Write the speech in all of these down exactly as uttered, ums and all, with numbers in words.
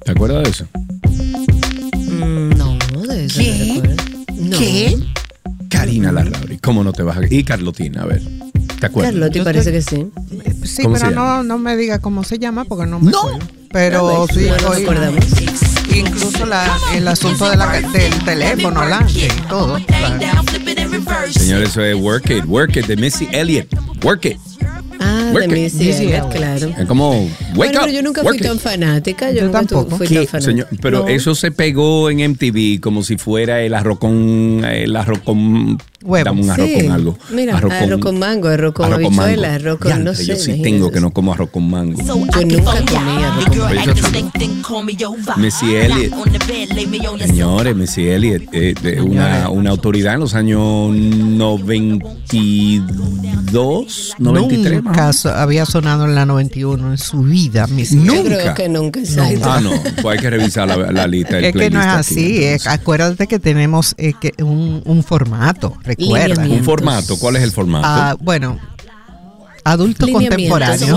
¿Te acuerdas de eso? Mm, no, de eso ¿Qué? no recuerdo. No. ¿Qué? Karina Larrauri, ¿cómo no te vas a... Y Carlotina, a ver, ¿te acuerdas? Carlotti Yo parece estoy- que sí. Sí, ¿Cómo pero se llama? no, no me diga cómo se llama porque no me ¡No! acuerdo. Pero sí, No nos oí- acordamos. incluso la, el asunto de la, del teléfono, Lange y todo. Claro. Señores, eso es Work It, Work It de Missy Elliott. Work It. Ah, de Work it. Missy Missy Elliott, Elliott. claro. Es como, wake Bueno, up. pero yo nunca fui work it. tan fanática. Yo, Yo nunca tu- tampoco. fui ¿Qué, tan fanática. señor? Pero No. eso se pegó en M T V como si fuera el arroz con... El arroz con... Huevo. Dame un arroz Sí. con algo. Mira, arroz con mango, arroz con arroz habichuela, mango. arroz con Diantre, no sé, yo sí imagínate tengo eso. que no como arroz con mango. Yo nunca comía arroz con mango. Oye, eso es- Missy Elliott. Señores, Missy Elliott, eh, de una, una autoridad en los años noventa y dos, noventa y tres. más o Nunca menos. so- había sonado en la noventa y uno en su vida, Missy. No. Yo Nunca. creo que nunca, exacto. Ah, no, pues hay que revisar la, la lista del Es que no es playlist aquí, así. es- entonces. acuérdate que tenemos eh, que un, un formato, recuerda. Lineamiento. Un formato, ¿cuál es el formato? Ah, bueno, adulto Lineamientos. contemporáneo.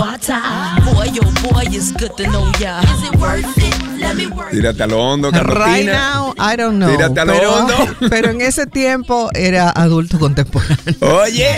Tírate a lo hondo, Right Carlotina. now, I don't know. Tírate a lo pero, hondo. pero en ese tiempo era adulto contemporáneo. Oye.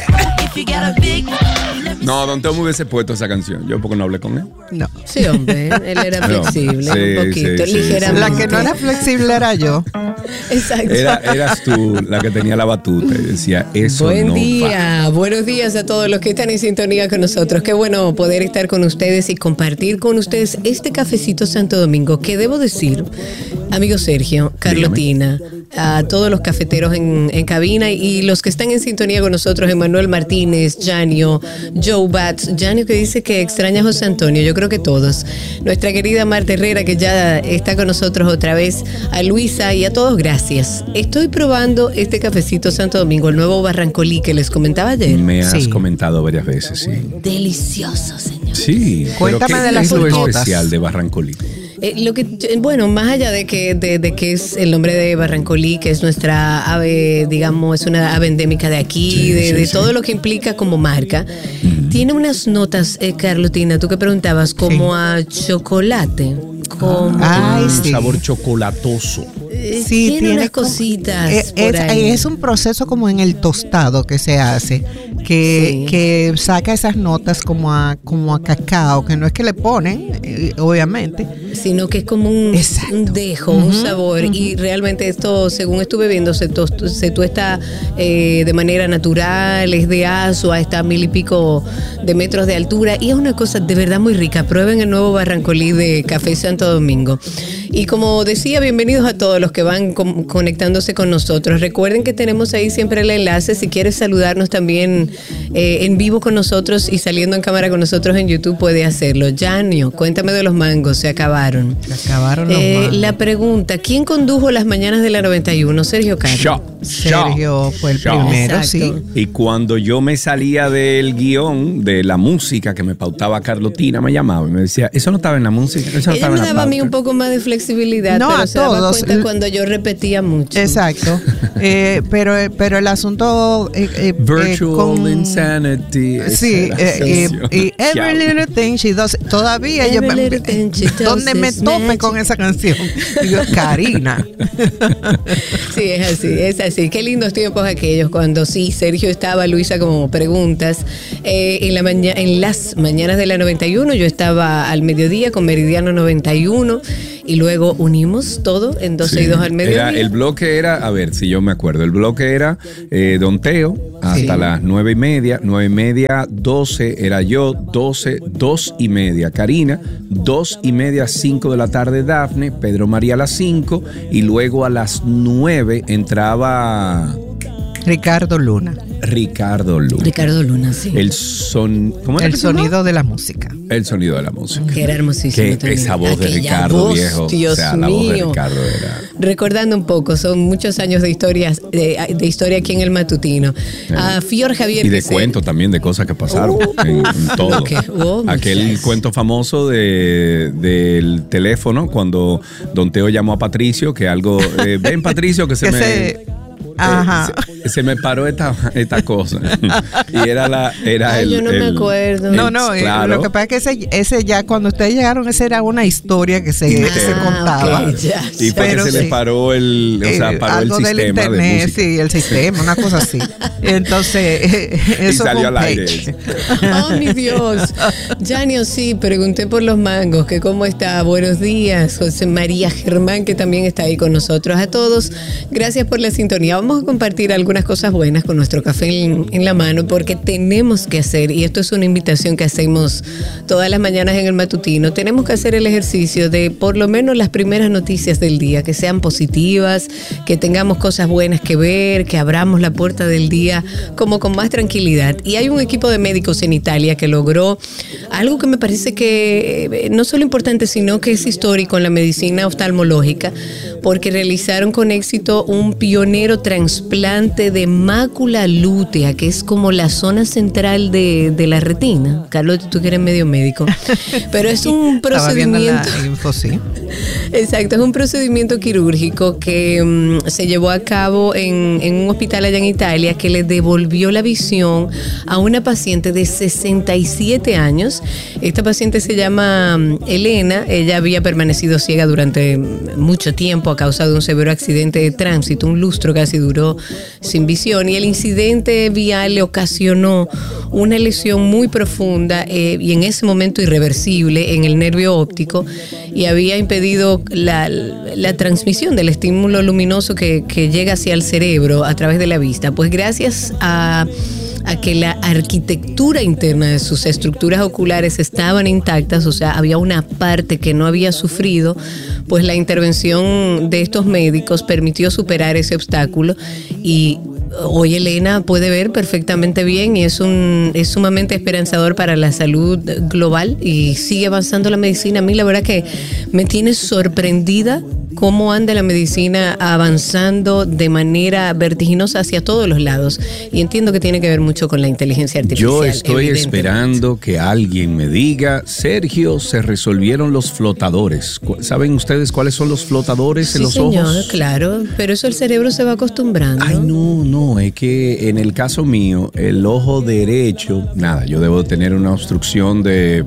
No, Don Teo me hubiese puesto esa canción. Yo porque no hablé con él. No. Sí, hombre, él era No, flexible, sí, un poquito, sí, sí, ligeramente. La que no era flexible era yo. Exacto. Era, eras tú la que tenía la batuta y decía, eso Buen no va. día, buenos días a todos los que están en sintonía con nosotros. Qué bueno poder estar con ustedes y compartir con ustedes este cafecito Santo Domingo, que debo decir, amigo Sergio, Carlotina, a todos los cafeteros en, en cabina y los que están en sintonía con nosotros, Emanuel Martínez, Janio, Joe Bats, Janio que dice que extraña a José Antonio, yo creo que todos. Nuestra querida Marta Herrera que ya está con nosotros otra vez, a Luisa y a todos, gracias. Estoy probando este cafecito Santo Domingo, el nuevo Barrancolí que les comentaba ayer. Me has Sí. comentado varias veces, sí. Delicioso, señor. Sí. Cuéntame pero ¿qué de las es lo notas. especial de Barrancolí? Eh, lo que, bueno, más allá de que, de, de que es el nombre de Barrancolí, que es nuestra ave, digamos, es una ave endémica de aquí, Sí, de, sí, de sí. todo lo que implica como marca, tiene unas notas, eh, Carlotina, tú que preguntabas, como a chocolate, como... Ay, Un sí. sabor chocolatoso. eh, Sí, tiene, unas como- cositas Es, por es- ahí. es un proceso como en el tostado que se hace, que, Sí. que saca esas notas como a, como a cacao, que no es que le ponen, eh, obviamente. Sino que es como un, Exacto. un dejo, un sabor. Y realmente esto, según estuve viendo, se, tos- se tuesta eh, de manera natural, es de asua, está a mil y pico de metros de altura. Y es una cosa de verdad muy rica. Prueben el nuevo Barrancolí de Café Santo Domingo. Y como decía, bienvenidos a todos los que van com- conectándose con nosotros. Recuerden que tenemos ahí siempre el enlace. Si quieres saludarnos también eh, en vivo con nosotros y saliendo en cámara con nosotros en YouTube, puede hacerlo. Janio, cuéntame de los mangos, se acabaron. Se acabaron los Eh, mangos. la pregunta, ¿quién condujo las mañanas de la noventa y uno? Sergio Carlos. Yo. Sergio fue el Yo. primero, Exacto. sí. Y cuando yo me salía del guión, de la música que me pautaba Carlotina, me llamaba y me decía, eso no estaba en la música, eso no Ella estaba me en la daba a mí pauta". un poco más de flexibilidad, No, pero a se daba todos. cuenta cuando yo repetía mucho. Exacto. Eh, pero, pero el asunto eh, eh, eh, Virtual con- Insanity. Sí, esa eh, eh, canción. y Every Diablo. Little Thing She Does. Todavía yo Every me- little thing she does donde me is tope magic. con esa canción. Digo, Karina. Sí, es así, es así. Qué lindos tiempos aquellos cuando sí, Sergio estaba, Luisa, como preguntas. Eh, en, la maña- en las mañanas de la noventa y uno yo estaba al mediodía con Meridiano noventa y uno y luego unimos todo en doce Sí. y dos al mediodía. Era, el bloque era, a ver si yo me acuerdo, el bloque era eh, Don Teo hasta Sí. las nueve y media, nueve y media, doce era yo, doce, dos y media Karina, dos y media, cinco de la tarde Dafne, Pedro María a las cinco y luego a las nueve entraba Ricardo Luna. Ricardo Luna. Ricardo Luna, sí. El son, ¿cómo era El que se llamaba? sonido de la música. El sonido de la música. Que era hermosísimo Que también. esa voz de Aquella Ricardo, voz, viejo. Dios o sea, la voz de mío. Ricardo era. Recordando un poco, son muchos años de historias, de, de historia aquí en el Matutino. A Fior Javier. Y de que se- cuentos también, de cosas que pasaron Uh, en, en todo. ok. Oh, Aquel muchas. cuento famoso de, del teléfono, cuando Don Teo llamó a Patricio, que algo, eh, ven Patricio, que se Que me... se- Ajá. Eh, se, se me paró esta, esta cosa. Y era la. Era Ay, el, yo no el, me acuerdo. El, no, no, claro. Lo que pasa es que ese, ese ya, cuando ustedes llegaron, esa era una historia que se, Ah, se contaba. Okay, ya, y fue pero que se sí. le paró el, o sea, paró algo el del sistema internet, de música. sí, el sistema, una cosa así. Entonces, eso y salió fue al aire. Oh, mi Dios. Janio, sí, pregunté por los mangos, que cómo está. Buenos días, José María Germán, que también está ahí con nosotros. A todos, gracias por la sintonía. Vamos a compartir algunas cosas buenas con nuestro café en, en la mano, porque tenemos que hacer, y esto es una invitación que hacemos todas las mañanas en el matutino, tenemos que hacer el ejercicio de por lo menos las primeras noticias del día, que sean positivas, que tengamos cosas buenas que ver, que abramos la puerta del día como con más tranquilidad. Y hay un equipo de médicos en Italia que logró algo que me parece que no solo importante, sino que es histórico en la medicina oftalmológica, porque realizaron con éxito un pionero trasplante de mácula lútea, que es como la zona central de, de la retina. Carlos, tú que eres medio médico, pero es un procedimiento. La info, sí. Exacto, es un procedimiento quirúrgico que um, se llevó a cabo en, en un hospital allá en Italia, que le devolvió la visión a una paciente de sesenta y siete años. Esta paciente se llama um, Elena. Ella había permanecido ciega durante mucho tiempo a causa de un severo accidente de tránsito. Un lustro casi duró sin visión, y el incidente vial le ocasionó una lesión muy profunda eh, y en ese momento irreversible en el nervio óptico, y había impedido la, la transmisión del estímulo luminoso que, que llega hacia el cerebro a través de la vista. Pues gracias a a que la arquitectura interna de sus estructuras oculares estaban intactas, o sea, había una parte que no había sufrido, pues la intervención de estos médicos permitió superar ese obstáculo, y hoy Elena puede ver perfectamente bien, y es un es sumamente esperanzador para la salud global, y sigue avanzando la medicina. A mí la verdad que me tiene sorprendida cómo anda la medicina avanzando de manera vertiginosa hacia todos los lados, y entiendo que tiene que ver mucho con la inteligencia artificial. Yo estoy esperando que alguien me diga, Sergio, se resolvieron los flotadores. ¿Saben ustedes cuáles son los flotadores sí, en los señor, ojos? Claro, pero eso el cerebro se va acostumbrando. Ay, no, no, es que en el caso mío, el ojo derecho, nada, yo debo tener una obstrucción de...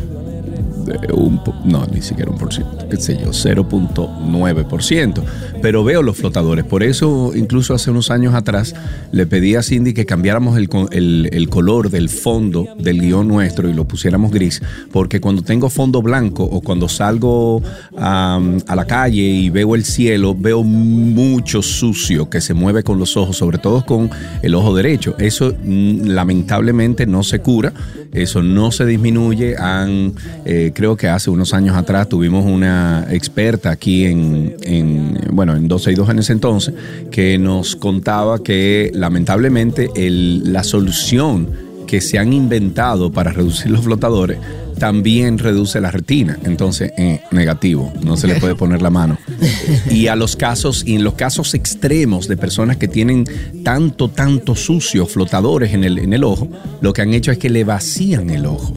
Un, no, ni siquiera un por ciento, qué sé yo, cero punto nueve por ciento, pero veo los flotadores. Por eso, incluso hace unos años atrás, le pedí a Cindy que cambiáramos el, el, el color del fondo del guión nuestro y lo pusiéramos gris, porque cuando tengo fondo blanco o cuando salgo um, a la calle y veo el cielo, veo mucho sucio que se mueve con los ojos, sobre todo con el ojo derecho. Eso mm, lamentablemente no se cura, eso no se disminuye. Han... Eh, creo que hace unos años atrás tuvimos una experta aquí en, en bueno, en doce y dos en ese entonces, que nos contaba que lamentablemente el, la solución que se han inventado para reducir los flotadores también reduce la retina. Entonces, eh, negativo, no se le puede poner la mano. Y a los casos, y en los casos extremos de personas que tienen tanto, tanto sucio, flotadores en el, en el ojo, lo que han hecho es que le vacían el ojo.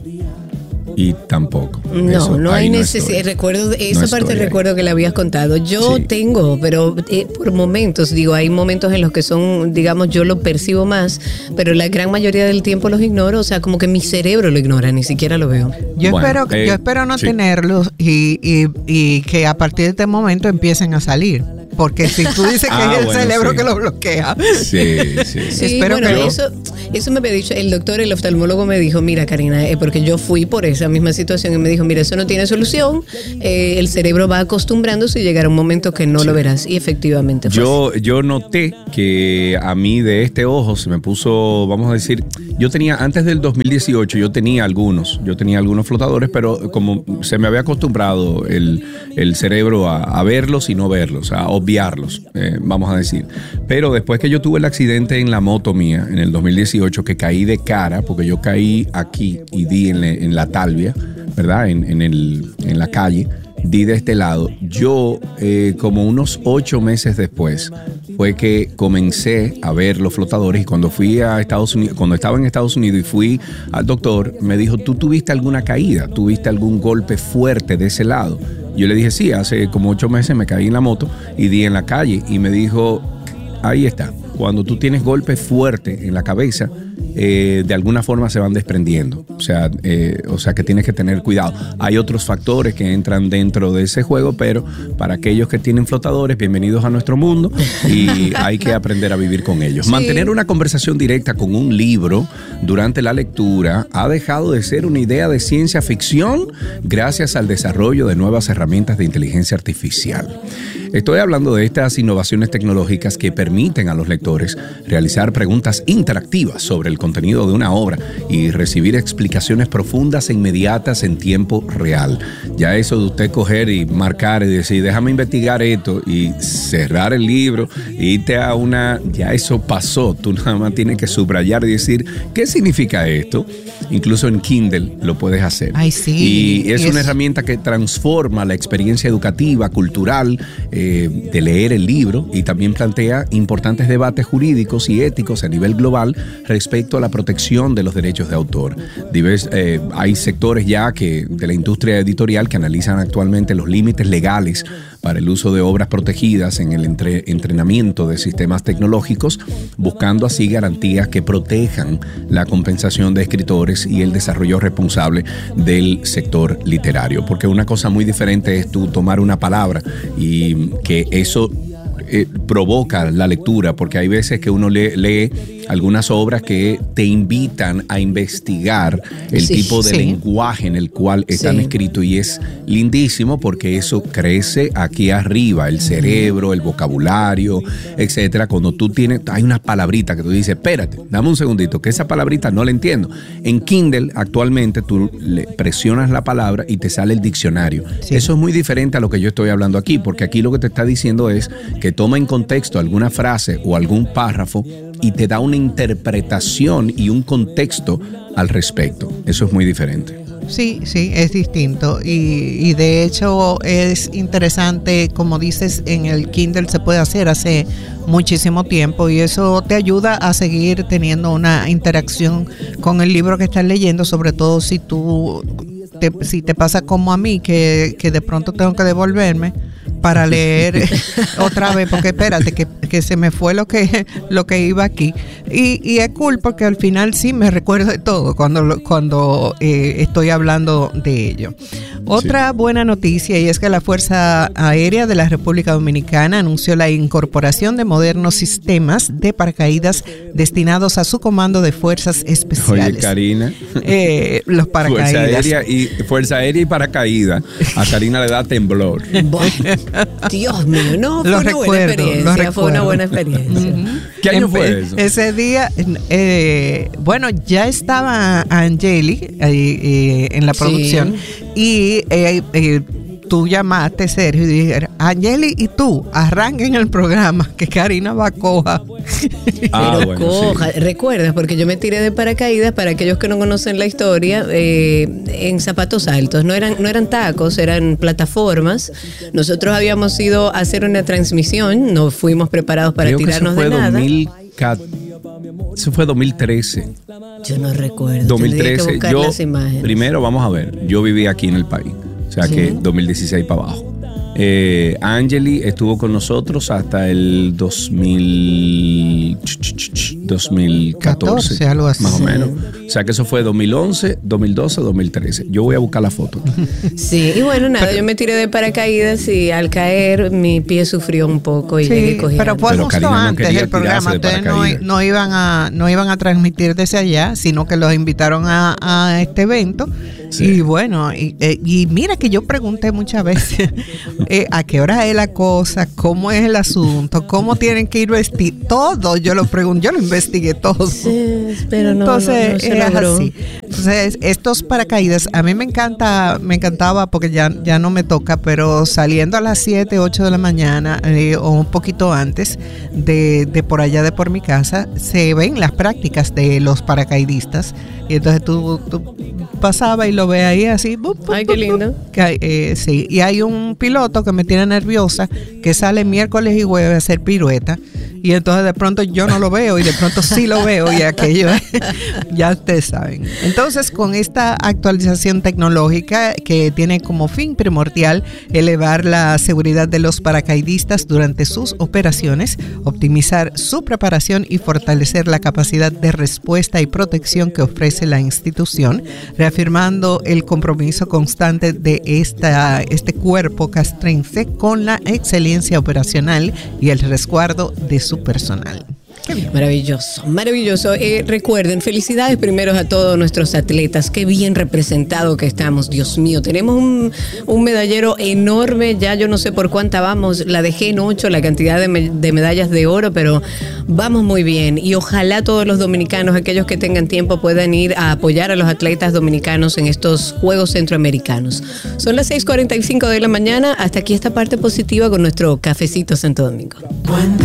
Y tampoco. No, eso, no hay no necesidad. estoy. Recuerdo, esa no parte estoy recuerdo ahí. que la habías contado. Yo Sí. tengo, pero eh, por momentos, digo, hay momentos en los que son, digamos, yo lo percibo más, pero la gran mayoría del tiempo los ignoro. O sea, como que mi cerebro lo ignora, ni siquiera lo veo. Yo Bueno, espero, eh, yo espero no sí. tenerlos y, y, y que a partir de este momento empiecen a salir. Porque si tú dices que Ah, es el bueno, cerebro sí. que lo bloquea. Sí, sí. Sí, Espero bueno, que- eso, eso me había dicho el doctor, el oftalmólogo me dijo, mira, Karina, eh, porque yo fui por esa misma situación, y me dijo, mira, eso no tiene solución, eh, el cerebro va acostumbrándose y llegará un momento que no Sí. lo verás, y efectivamente fue Yo, yo noté que a mí de este ojo se me puso, vamos a decir, yo tenía, antes del dos mil dieciocho, yo tenía algunos, yo tenía algunos flotadores, pero como se me había acostumbrado el, el cerebro a, a verlos y no verlos, a obviarlos, eh, vamos a decir. Pero después que yo tuve el accidente en la moto mía, en el dos mil dieciocho, que caí de cara, porque yo caí aquí y di en, le, en la talvia, ¿verdad? En, en, el, en la calle, di de este lado. Yo, eh, como unos ocho meses después, fue que comencé a ver los flotadores, y cuando fui a Estados Unidos, cuando estaba en Estados Unidos y fui al doctor, me dijo, ¿tú tuviste alguna caída? ¿Tuviste algún golpe fuerte de ese lado? Yo le dije, sí, hace como ocho meses me caí en la moto y di en la calle, y me dijo, ahí está. cuando tú tienes golpes fuertes en la cabeza, eh, de alguna forma se van desprendiendo. O sea, eh, o sea que tienes que tener cuidado. Hay otros factores que entran dentro de ese juego, pero para aquellos que tienen flotadores, bienvenidos a nuestro mundo y hay que aprender a vivir con ellos. Sí. Mantener una conversación directa con un libro durante la lectura ha dejado de ser una idea de ciencia ficción gracias al desarrollo de nuevas herramientas de inteligencia artificial. Estoy hablando de estas innovaciones tecnológicas que permiten a los lectores realizar preguntas interactivas sobre el contenido de una obra y recibir explicaciones profundas e inmediatas en tiempo real. Ya eso de usted coger y marcar y decir, déjame investigar esto y cerrar el libro, e irte a una... Ya eso pasó. Tú nada más tienes que subrayar y decir, ¿qué significa esto? Incluso en Kindle lo puedes hacer. Ay, sí. Y es, es una herramienta que transforma la experiencia educativa, cultural, eh, de leer el libro, y también plantea importantes debates jurídicos y éticos a nivel global respecto a la protección de los derechos de autor. Divers, eh, hay sectores ya que de la industria editorial que analizan actualmente los límites legales para el uso de obras protegidas en el entre, entrenamiento de sistemas tecnológicos, buscando así garantías que protejan la compensación de escritores y el desarrollo responsable del sector literario. Porque una cosa muy diferente es tú tomar una palabra y que eso eh, provoca la lectura, porque hay veces que uno lee, lee algunas obras que te invitan a investigar el sí, tipo de sí. lenguaje en el cual están sí. escritos, y es lindísimo porque eso crece aquí arriba, el cerebro, el vocabulario, etcétera. Cuando tú tienes, hay unas palabritas que tú dices, espérate, dame un segundito, que esa palabrita no la entiendo. En Kindle actualmente tú le presionas la palabra y te sale el diccionario. Sí. Eso es muy diferente a lo que yo estoy hablando aquí, porque aquí lo que te está diciendo es que toma en contexto alguna frase o algún párrafo y te da una interpretación y un contexto al respecto. Eso es muy diferente. Sí, sí, es distinto y, y de hecho es interesante, como dices, en el Kindle se puede hacer hace muchísimo tiempo, y eso te ayuda a seguir teniendo una interacción con el libro que estás leyendo, sobre todo si tú te, si te pasa como a mí, que, que de pronto tengo que devolverme para leer otra vez, porque espérate, que, que se me fue lo que lo que iba aquí. Y, y es cool porque al final sí me recuerdo de todo cuando, cuando eh, estoy hablando de ello. Otra sí. buena noticia, y es que la Fuerza Aérea de la República Dominicana anunció la incorporación de modernos sistemas de paracaídas destinados a su comando de fuerzas especiales. Oye, Karina. Eh, los paracaídas. Fuerza Aérea y, Fuerza Aérea y paracaídas. A Karina le da temblor. Dios mío, no, fue lo una recuerdo, buena experiencia, fue una buena experiencia. Uh-huh. ¿Qué año fue eso? Ese día, eh, bueno, ya estaba Angeli ahí, eh, en la producción, sí. y eh, eh, tú llamaste, Sergio, y dijiste, Angeli y tú, arranquen el programa, que Karina va coja. Ah, Pero bueno, coja, sí. Recuerdas, porque yo me tiré de paracaídas, para aquellos que no conocen la historia, eh, en zapatos altos, no eran, no eran tacos, eran plataformas. Nosotros habíamos ido a hacer una transmisión, no fuimos preparados para Creo tirarnos de nada. dos mil catorce Eso fue dos mil trece. Yo no recuerdo. dos mil trece. Que buscar yo, las imágenes. Primero, vamos a ver, yo viví aquí en el país, o sea ¿Sí? que dos mil dieciséis para abajo. Eh, Angeli estuvo con nosotros hasta el dos mil, dos mil catorce, catorce, algo así. Más o menos. O sea que eso fue dos mil once, dos mil doce, dos mil trece. Yo voy a buscar la foto. Sí, y bueno, nada, pero, yo me tiré de paracaídas y al caer mi pie sufrió un poco y sí, llegué cogiendo. Pero fue pero justo antes no del programa, ustedes no, no, iban a, no iban a transmitir desde allá, sino que los invitaron a, a este evento. Sí. Y bueno, y, y mira que yo pregunté muchas veces eh, a qué hora es la cosa, cómo es el asunto, cómo tienen que ir vestidos, todo yo lo pregunté, yo lo investigué todo. Sí, pero no, Entonces, no, no se es así. Entonces, estos paracaídas, a mí me encanta, me encantaba porque ya, ya no me toca, pero saliendo a las siete, ocho de la mañana eh, o un poquito antes de, de por allá de por mi casa, se ven las prácticas de los paracaidistas. Y entonces tú, tú pasabas y lo ves ahí así. Bup, bup, Ay, qué lindo. Bup, que hay, eh, sí. Y hay un piloto que me tiene nerviosa, que sale miércoles y jueves a hacer pirueta. y entonces de pronto yo no lo veo y de pronto sí lo veo y aquello, ya ustedes saben. Entonces, con esta actualización tecnológica que tiene como fin primordial elevar la seguridad de los paracaidistas durante sus operaciones, optimizar su preparación y fortalecer la capacidad de respuesta y protección que ofrece la institución, reafirmando el compromiso constante de esta, este cuerpo castrense con la excelencia operacional y el resguardo de su personal. Qué bien. Maravilloso, maravilloso. Eh, recuerden, felicidades primero a todos nuestros atletas. Qué bien representados que estamos, Dios mío. Tenemos un, un medallero enorme, ya yo no sé por cuánta vamos, la dejé en ocho, la cantidad de, me, de medallas de oro, pero vamos muy bien. Y ojalá todos los dominicanos, aquellos que tengan tiempo, puedan ir a apoyar a los atletas dominicanos en estos Juegos Centroamericanos. Son las seis cuarenta y cinco de la mañana. Hasta aquí esta parte positiva con nuestro cafecito Santo Domingo. Buen